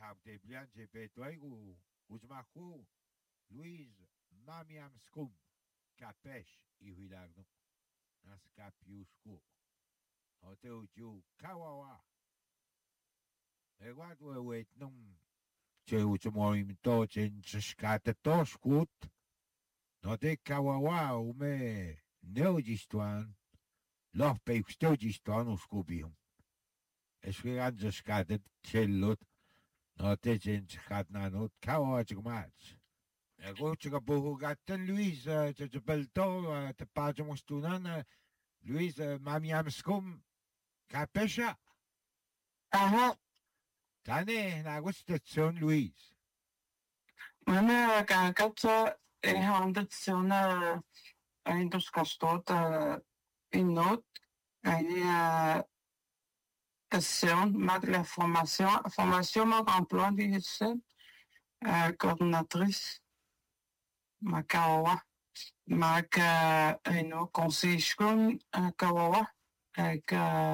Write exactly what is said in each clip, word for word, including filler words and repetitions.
habte blian je petoigu uzmahu Luiz Mamiam Scum Capesh y Huilagno Nas Capiuscu Hoteu Ju Kawawa Eguadu wait num che uțmoimto ce înșcate toșcut no de Kawawa ume neogistuan loh pe steogistuan uscubium Esquegan înșcate cellut no te ce înșcat nanut Kawawa cigmați Ego chica buhugaten Luis ce ce belto te pagem ustunan Luis Mamiam Scum Capesha Aha, Tane na gustation Luis meine Gagata handelt so eine Industriestadt in Not, eine session, mag la formation, formation mag emploi d'I coordinatrice, mag Kawawa, mag een conseil schoon Kawawa, ik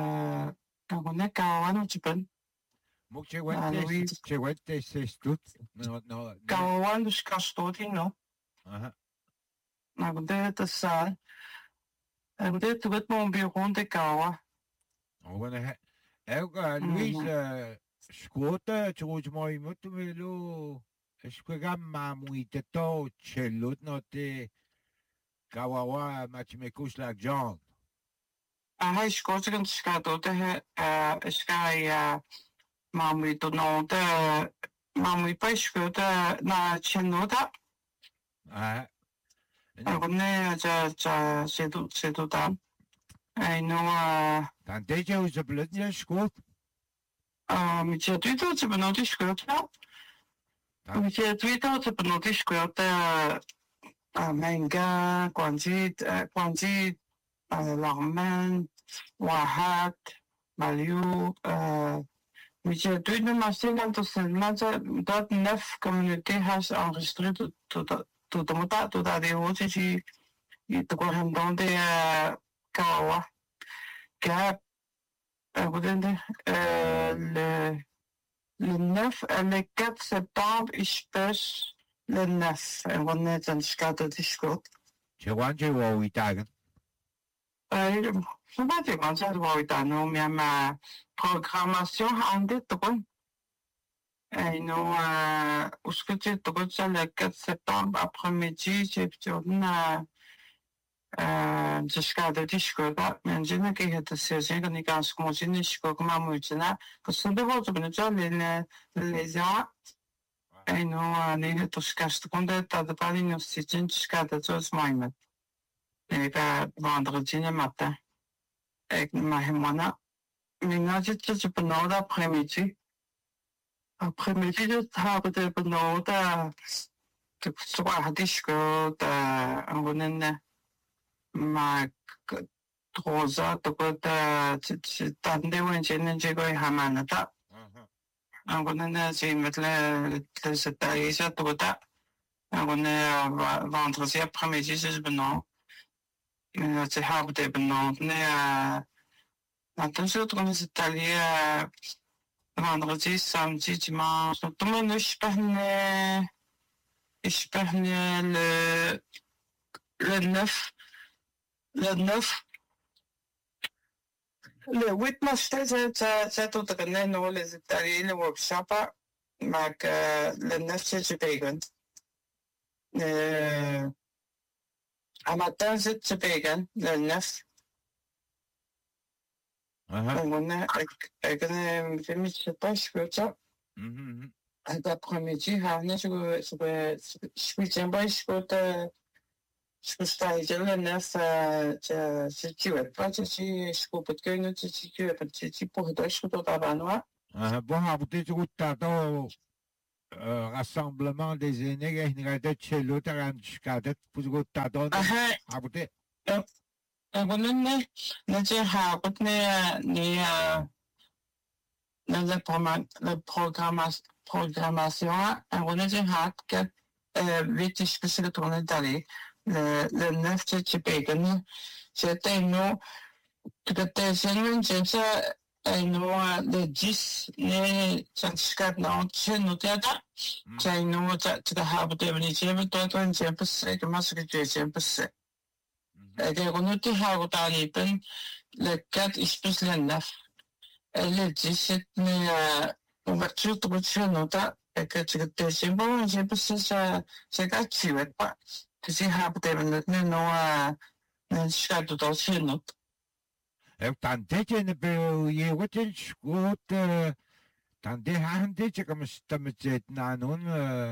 ik Kawawa no Japan. Muk che wente che wente se stut no no Kawawa dus kastodi no. aha Maar ik deed het saal. Ik deed het mon bureau de Kawawa. Wana Ego Luis scuota ce mai mult melo Esquegam mamuite to cellut no te Kawawa machimekush like John Hij is kort en schat door de sky mamui to no de mamui pa schuta na chenota. ah Ik ne ja ja se do se do dan. I know dan deje us a blutje scoot uh mi je tu to te benoti schuta. Mi je tu to te benoti schuta uh manga kwanji kwanji Larman, Wahat, Maliou, euh, mais j'ai dû de masser l'enthousiasme de neuf communautés has enregistré tout tout tout tout tout tout à des hautes ici il te correspond de Kawawa que euh, le le neuf le quatre septembre je pêche le neuf et on est en scade de discours che wanje wo witagen 소바지가 자르고 있다는 미얀마 프로그래마션 한데 또건 에이노 우스크치 또건 le quatre septembre après-midi j'ai besoin euh jusqu'à de discours mais je ne sais pas si c'est une gans comme je ne sais pas comment mutina que ce de votre besoin les les gens 에이노 내가 또 스카스 건데 다들 빨리 뉴스 진 jusqu'à de ce moment Et ben, vendredi le matin, avec ma hémona. Maintenant, je suis venu l'après-midi. Après-midi, je suis venu de soir de school, de, ma trois heures, de, tante wenchen, je go hamanata. On connaît, j'ai mis le, le, c'est ça, tout ça. On connaît, vendredi après-midi, je suis venu. Ze hebben het benoemd. Nee, maar dan zullen we eens Italië, vendredi, samedi, dimanche. Tout le monde, je parle, je parle le, le neuf, le neuf, le huit mars, c'est tout le monde, nous, les Italiens, le workshop, mais le neuf, c'est du vegan. À matin, c'est vegan, le neuf. On a, je ne sais pas, je peux ça. L'après-midi, je suis bien, je peux je peux faire le neuf, je tu veux pas, je suis, je peux pas que nous, je suis, je suis pour toi, je peux pas t'avancer. Bon, à bout de tout rassemblement des aînés, il y a des cellules qui ont scadé pour le tadon. Ah, vous êtes. On a né, nous avons né, né, dans la programmation, programmation, on a dit que, euh, vite, je peux se retourner d'aller. Le, le neuf, c'est tu peux gagner. C'était nous, tout à fait, c'est nous, c'est ça, Ainhoa le dix ne Chanchkat na Chen no Teata. Chaino to have the Venezuela to and Tempest, a massacre Tempest. They will not have what I pen, the cat is special enough. A legit near overture to which you know that a catch the symbol and Tempest, a got you at what. To see how they will not know a shadow to see not. Dan dit je de je wordt in schoot dan de handen je kan stemmen zet na non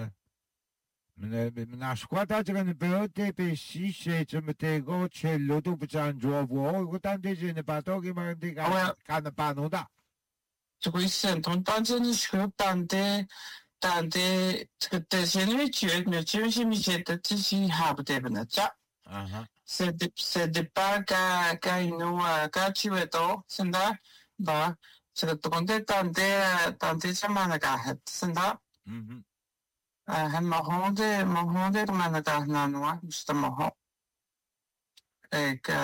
na squad dat er een beeld de precies zet met de gootje lodo bezaan zo voor dan dit je de patogie maar die kan de pano da zo is het dan dan je schoot dan de dan de 그때 전에 지역 몇 주심이 제때 뜻이 하부 되는 자 aha c'est de c'est de pas qu'à qu'à nous qu'à tuer tout c'est là bah c'est le temps de tenter tenter ça mana kahet c'est là mhm ah ma honde ma honde mana kah na noa c'est ma ho et que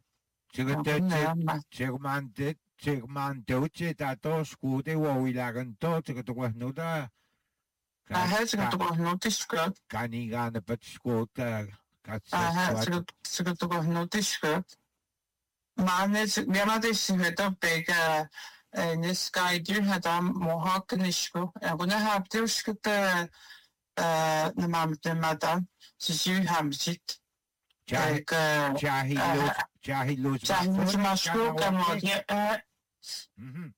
je segmente segmente uche da to scude wo ilagan to je to no da ah het je to no tiskat kaniga de pet scude ah c'est que tu no tiskat maar we maar dus het big en is sky du had am mohawk nisco en we have dus het eh na mam de madam ze ju ham zit ik jahi lo jahi lo jahi masco kan wat je eh mhm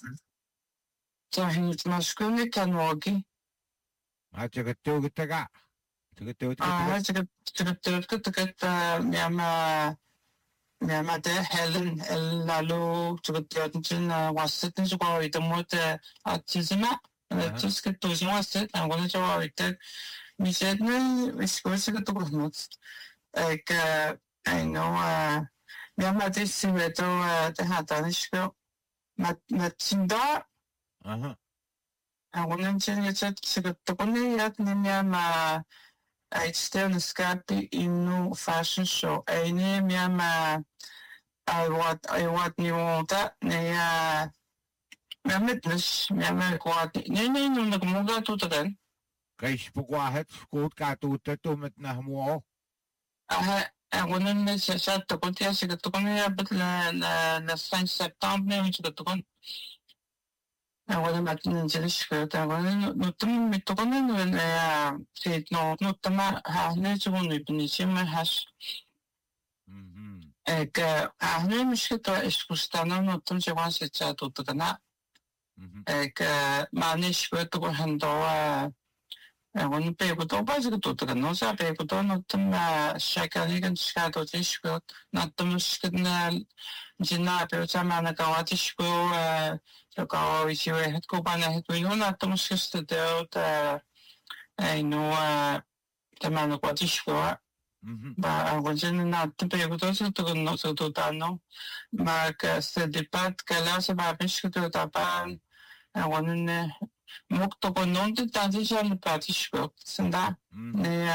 jahi masco ne kan wogi maar je het toe te ga je toe te ah je het toe te ga ja maar ja maar de Helen Lalo je het toen was het niet zo goed de moet atizma het is que toen was het en gewoon zo uit mi zet nu is goed dat toch nog ik I know ja maar het is met de had dan is wel met met sinda aha en gewoon je het het toch niet dat niet maar uitstellen scapi in een fashion show en niet maar I wat I wat niet want nee maar met dus maar maar wat nee nee nee nog moet dat tot dan kijk pourquoi het goed gaat tot tot met na mo ah en gewoon ne se zat te komt ja ze dat kon ja bet la la la cinq septembre ne je dat kon en gewoon met een zelfs dat gewoon no toen met to kon ne ja ze no no tama ha ne zo nu ben je maar has mhm ek ah ne misschien dat is verstaan no toen ze was het zat tot dan ek maar ne schwet toch hando en 배고 또 빠지고 또 들어 노사 배고 또 노tum 시작하니까 시간도 지시고 나tum 시간 지나 배우자만 가와지 시고 저거 이시에 했고 반에 했고 이거 나tum 시스터도 에노 때만 거지 시고 바 원전은 나tum 배고도 저도 노서도 다노 막 세디팟 칼라서 바비시도 다반 원은 목도 건넌데 단지시한 파티시고 쓴다. 네,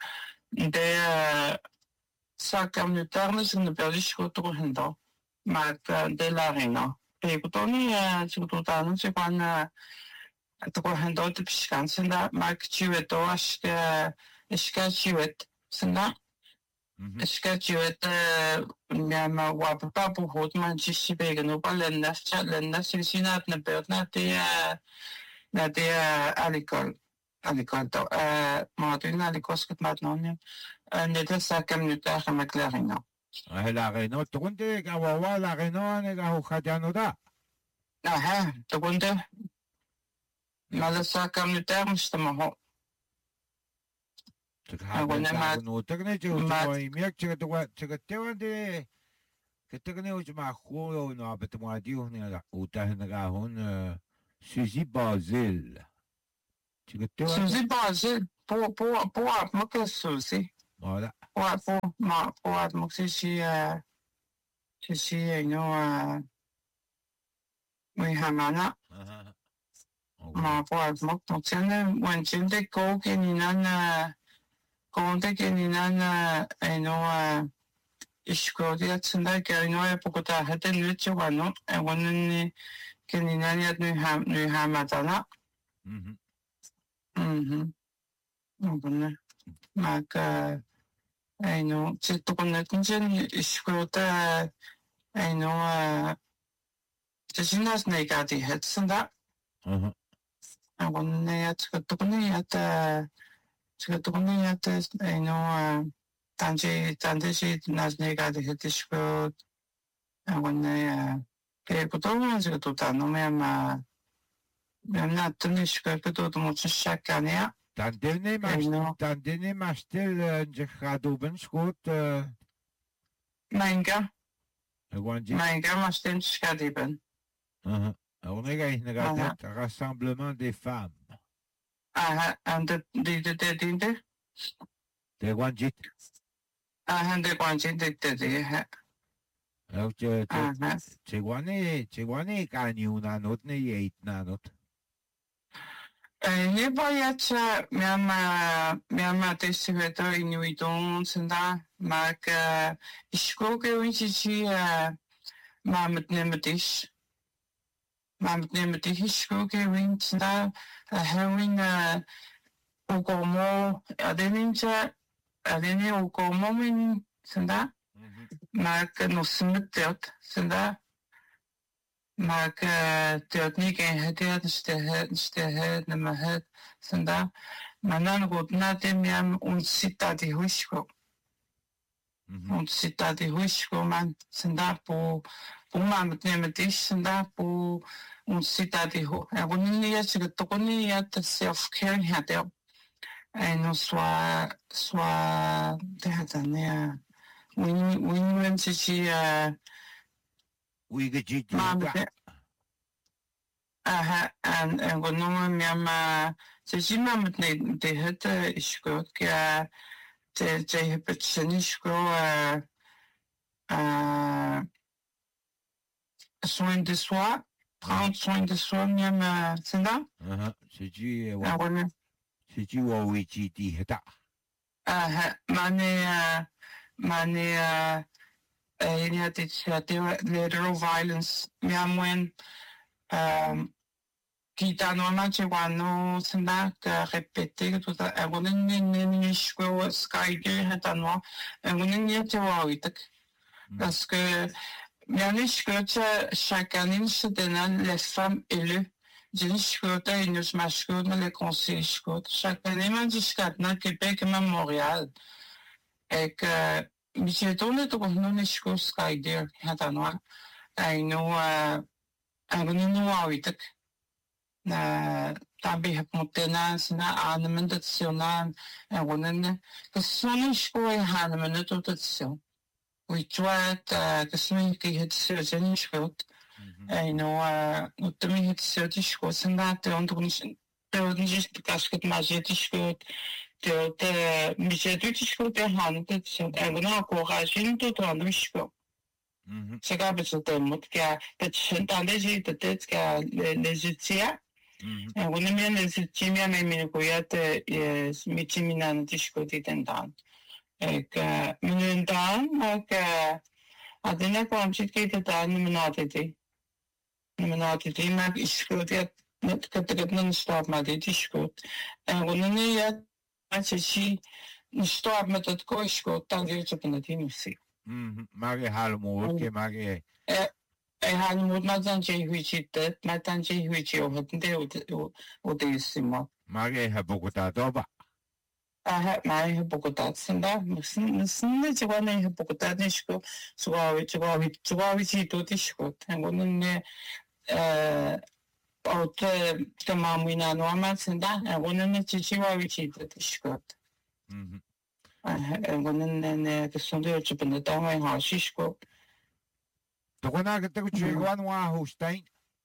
네, 사kamnutarne sind perdischko to hendo. Maar de la reno. Pego toni chibuto tano se quan to hendo te piskan senda mak chiweto aska eska chiwet senda. Eska chiwet nyama wa papa bu hot man chishi bega no balen nafcha len nafsi sinat na perna te na det er allikol allikol to maar du na likosket mat non ne det sa kam nu ta ma clarina la reno tonde ga wa la reno ne ga ho khadiano da aha to gonte ma la sa kam nu ta mstama ho to ga ma no to ne jo to i mi che to wa che te wa de che te ne o ma ho no bet mo di ho ne o ta ne ga hon Suzy Basile. Tu veux te Suzy Basile, pour, pour, pour, moi, que Suzy. Voilà. Pour, pour, moi, pour, moi, c'est si, euh, c'est si, you know, euh, oui, Hamana. Ma, pour, moi, donc, c'est un, un, c'est un, go, qui n'y n'a, go, qui n'y n'a, you know, euh, ishkoodiatsenda kainoa pokota hete nuche wano e wanani keninania nuha nuha matana mhm mhm ngone maka aino chitokone tinjen ishkoota aino tjinas negati hetsenda mhm wanani atskotokone ata tskotokone ata aino tanji tanji shi nas negati hetishko wanani que todo se que tú no me ama me na tunish que que todo mucho shakania dan dene mas dan dene mas stel je gaat oben schot manga wanji manga mas ten shkadiben mhm on est un rassemblement des femmes ah and the the the the de wanji ah and the wanji de de ha alors tu tu wane tu wane kani una not ne yeit na not ne boyacha miama miama testiveto inuiton senda mak iskoke winchi ma met nemetish ma met nemetish iskoke winchi da hewin ukomo adenincha adeni ukomo min senda mak no smittet senda mak teot niet geen het is de het is de het na het senda manan goed na te miam un sita di huisko un sita di huisko man senda po po ma met nemen is senda po un sita di ho en wanneer je het toch niet je het self care had en no soit soit de het dan ja win win win si we get you aha en en wanneer miam ze zien maar met ne de het is goed ja te te heb het senisko euh soin de soi prendre soin de soi miam senda aha c'est du ah wanneer c'est du wa we ji di heta aha mane mane il y a des literal violence miam wen um kita normal che wano senda ka répéter tout ça et wanneer ni ni ni schwo sky ge het anwa et wanneer ni te wa uitek parce que miam schwote chaque année se donne les femmes élues d'une schwote et nous mascotte les conseils schwote chaque année man discat na Québec même Montréal et que monsieur tourne tout non ni schwo sky ge het anwa I know uh en wanneer ni wa uitek na tabi heb motena sina aannemen dat siona en wanneer que son schwo e aannemen tot zo we try que son ki het surgeon schwo I know uh utmi het surgeon schwo sina te ontmoeten te ontmoeten kasket majet schwo te te mijet schwo te han dat zo en wanneer courage tot aan schwo c'est pas parce que moi que que j'entendais j'ai peut-être que les outils en wanneer les outils me me koyat mitiminan tishkoti tendan ek minundan mak adena kwamchit ke tetan minatiti minatiti mak iskoti net kategatnan stop ma dit iskot en wanneer ja achi stop met het koiskot dan geeft op een team zie mage halmo ke mage e han mod ma dan je huichit ma dan je huichi o hande o o de sima mage ha bogota doba aha mai ha bogota senda musin musin je wa ne ha bogota ne shko suwa suwa suwa chi to ti shko tango는 ne eh o te te mamina no ma senda e wonen ne chi chi wa chi to ti shko mhm eh wonen ne que son de ocho pende ta mai ha shiko Tokona que te kuchi wan wa Holstein.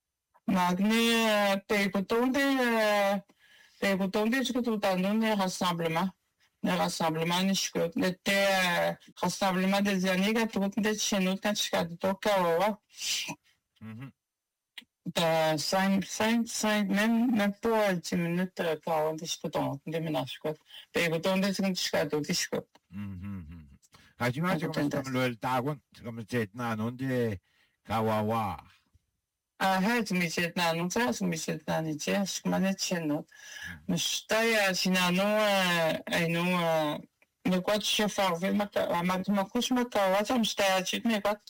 Magne pe kotonde pe kotonde ce que tout à nous ne rassemblement ne rassemblement ne chko ne te rassemblement des années que tout de chez nous quand je suis to kawa. Mhm. Da cinq cinq cinq même même pas dix minutes kawa de chko to de ménage quoi. Pe kotonde ce que je suis to de chko. Mhm. 하지만 지금 스타물을 따군 지금 제트나는데 가와와. 아, 해도 미쳤 나는 자스 미쳤 나니 제스 만에 챘노. مشتايا سينانو اينو نقاط شفاف في مكة ما ما كوش مكة واتم مشتايا شيء نقاط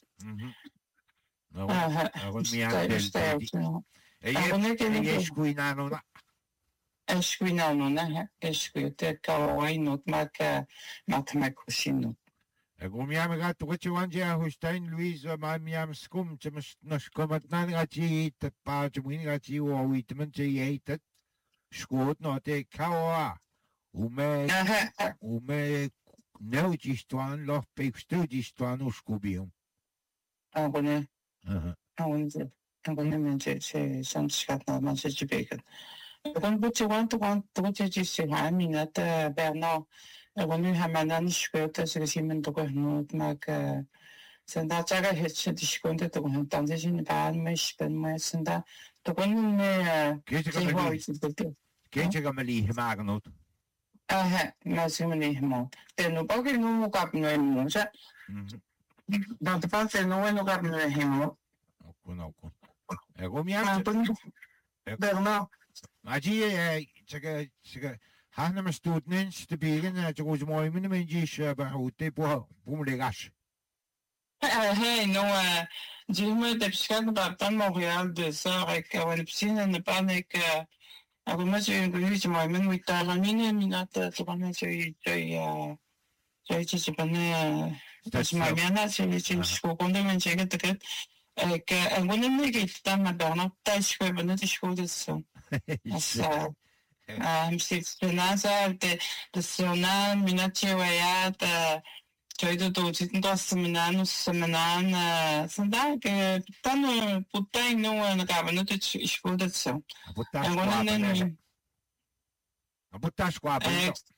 اه اقول مياه مشتايا ايش كوينانو لا ايش كوينانو نه ايش كويته كواينو ماك ما تمكوشينو اقول مياه مغات توجه وانجا هوشتاين لويز ما مياه مسكوم تمش نشكمتنا غاتي تباج مين غاتي وويتمن جيت شكوت نوتي كوا وما وما نوجيستوان لو بيكستوجيستوان وشكوبيهم أقول أقول أقول من شيء شيء سامسكتنا ما شيء جبيكن أقول بتشي وانت وانت بتشي جيسي عامينة برنا أقول همانا نشكوت سكسي من تقول ماك سندا جا가 해치 디시콘데 또 그냥 단지신 반매시 반매 쓴다 또 그는 계제가 말이 계제가 말이 해마가 놓 아 말씀이 뭐 때는 거기 너무 갑는 뭐자 나도 봤을 너무 갑는 해모 없군 없군 에고 미안 베르나 아지 제가 제가 하나만 스튜던트 비긴 저거 좀 모이면 맨지 샤바우테 보 봄레가시 Hey, non, euh, dis-moi, depuis quand on parle pas de Montréal, de ça, avec la piscine, on ne parle avec, alors moi, j'ai eu, j'ai moi, même, oui, t'as la mine, minute, tu connais, j'ai, j'ai, euh, j'ai, j'ai, pas né, je m'en viens là, j'ai, j'ai, je comprends, mais j'ai, que, que, que, un bon ami qui est dans ma berne, t'as, je peux, ben, tu peux, de ça. Ça, ah, c'est, c'est, là, ça, de, de, ça, minute, ouais, euh, 저희도 지금 갔으면 쓰면 선다 그 일단은 보다 있는 거는 가면은 또 시고 됐어. 이거는 보다 시고 아버.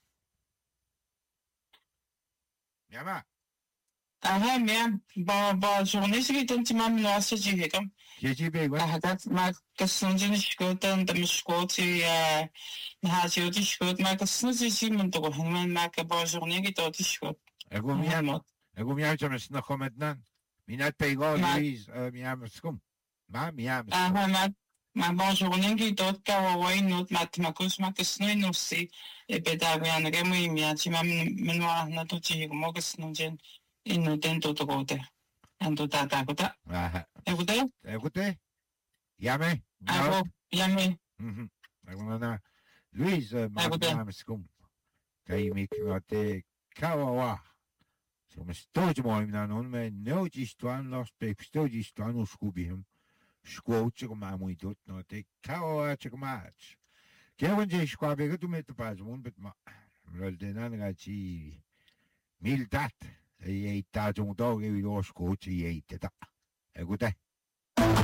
야마. 아하 미안 바바 journée que tu m'as menacé de 해가. 계집에 이거. 아, 막 그선진 시고던 데 시고지 나 저기 시고 막 그선진 시면 또 하면 막바 journée que 또 시고. اقول ميام اقول ميام جمع سنة خمدنا مينات بيغو لويز ميام سكم ما ميام اه ما ما bonjourné qui d'autres kawaii not matemakus ma kesno inusi e bedavi anre mu imia ci ma menwa na to ci mo kesno jen inu dentro to gote ando ta ta gota ah egude egude yame abo yame mhm اقول انا لويز ما ميام سكم كاي ميكروتي كاوا Som stoot mooi naar non, maar nooit is het los bij stoot is het aan ons kubiem. Squootje maar moet doen, no te kauwatje gemaakt. Kevin je squab ik het met de pas mond met ma. Rol de nan gachi mil dat. Je eet dat zo'n dag even los squootje je eet dat. Goed hè.